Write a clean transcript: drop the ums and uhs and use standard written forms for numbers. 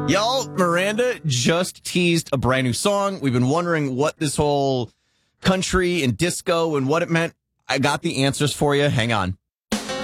Y'all, Miranda just teased a brand new song. We've been wondering what this whole country and disco and what it meant. I got the answers for you. Hang on.